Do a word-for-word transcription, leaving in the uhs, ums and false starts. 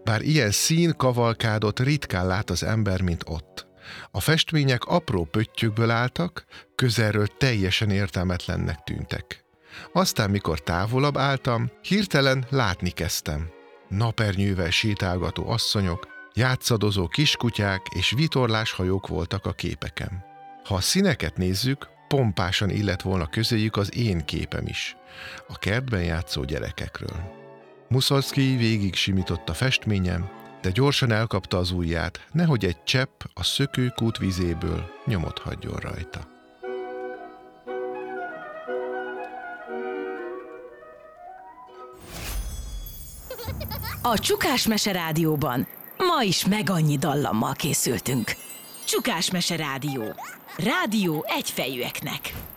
Bár ilyen színkavalkádot ritkán lát az ember, mint ott. A festmények apró pöttyökből álltak, közelről teljesen értelmetlennek tűntek. Aztán, mikor távolabb álltam, hirtelen látni kezdtem. Napernyővel sétálgató asszonyok, játszadozó kiskutyák és vitorlás hajók voltak a képeken. Ha a színeket nézzük, pompásan illett volna közéjük az én képem is, a kertben játszó gyerekekről. Muszorgszkij végig simított a festményem, de gyorsan elkapta az ujját, nehogy egy csepp a szökőkút vizéből nyomot hagyjon rajta. A Csukás Mese Rádióban ma is meg annyi dallammal készültünk. Csukás Mese Rádió. Rádió egyfejűeknek.